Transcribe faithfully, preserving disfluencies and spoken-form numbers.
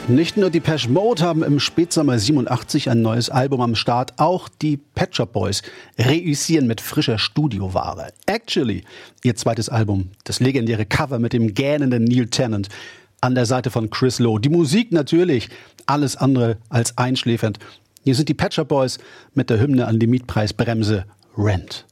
Nicht nur die Depeche Mode haben im Spätsommer siebenundachtzig ein neues Album am Start, auch die Pet Shop Boys reüssieren mit frischer Studioware. Actually, ihr zweites Album, das legendäre Cover mit dem gähnenden Neil Tennant an der Seite von Chris Lowe. Die Musik natürlich, alles andere als einschläfernd. Hier sind die Pet Shop Boys mit der Hymne an die Mietpreisbremse Rent.